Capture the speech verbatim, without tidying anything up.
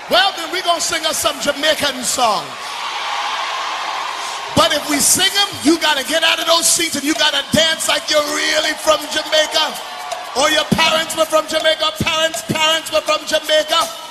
Well, then we're going to sing us some Jamaican song. But if we sing them, you got to get out of those seats and you got to dance like you're really from Jamaica. Or your parents were from Jamaica, parents, parents were from Jamaica.